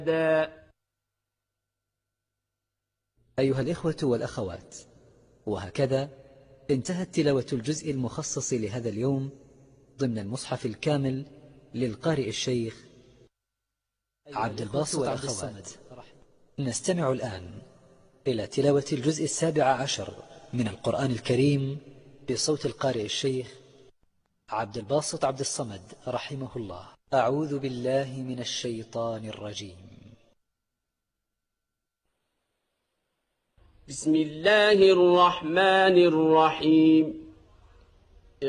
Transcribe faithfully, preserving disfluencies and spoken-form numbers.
أيها الإخوة والأخوات، وهكذا انتهت تلاوة الجزء المخصص لهذا اليوم ضمن المصحف الكامل للقارئ الشيخ عبد الباسط عبد الصمد. نستمع الآن إلى تلاوة الجزء السابع عشر من القرآن الكريم بصوت القارئ الشيخ عبد الباسط عبد الصمد رحمه الله. أعوذ بالله من الشيطان الرجيم. بسم الله الرحمن الرحيم.